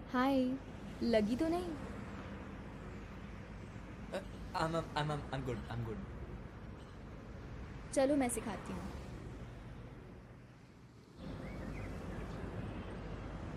हाय। लगी तो नहीं? I'm good. I'm good. चलो मैं सिखाती हूँ।